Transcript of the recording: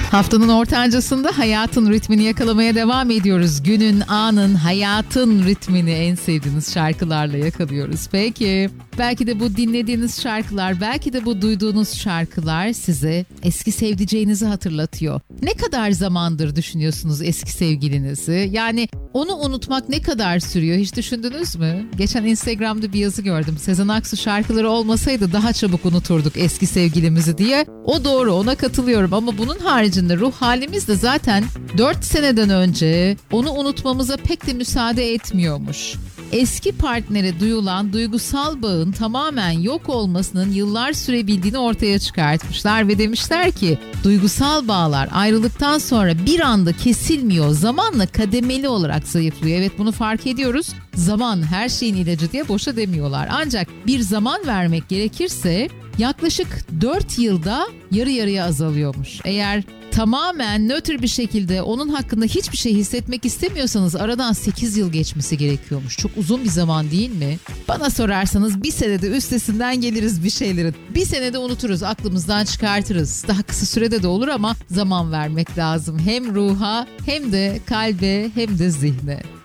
Haftanın ortancasında hayatın ritmini yakalamaya devam ediyoruz. Günün, anın, hayatın ritmini en sevdiğiniz şarkılarla yakalıyoruz. Peki, belki de bu dinlediğiniz şarkılar, belki de bu duyduğunuz şarkılar size eski sevdiceğinizi hatırlatıyor. Ne kadar zamandır düşünüyorsunuz eski sevgilinizi? Yani onu unutmak ne kadar sürüyor, hiç düşündünüz mü? Geçen Instagram'da bir yazı gördüm. Sezen Aksu şarkıları olmasaydı daha çabuk unuturduk eski sevgilimizi diye. O doğru, ona katılıyorum ama bunun haricinde ruh halimiz de zaten 4 seneden önce onu unutmamıza pek de müsaade etmiyormuş. Eski partnere duyulan duygusal bağın tamamen yok olmasının yıllar sürebildiğini ortaya çıkartmışlar ve demişler ki duygusal bağlar ayrılıktan sonra bir anda kesilmiyor, zamanla kademeli olarak zayıflıyor. Evet, bunu fark ediyoruz. Zaman her şeyin ilacı diye boşa demiyorlar. Ancak bir zaman vermek gerekirse yaklaşık 4 yılda yarı yarıya azalıyormuş. Eğer tamamen nötr bir şekilde onun hakkında hiçbir şey hissetmek istemiyorsanız aradan 8 yıl geçmesi gerekiyormuş. Çok uzun bir zaman değil mi? Bana sorarsanız bir senede üstesinden geliriz bir şeylerin. Bir senede unuturuz, aklımızdan çıkartırız. Daha kısa sürede de olur ama zaman vermek lazım. Hem ruha hem de kalbe hem de zihne.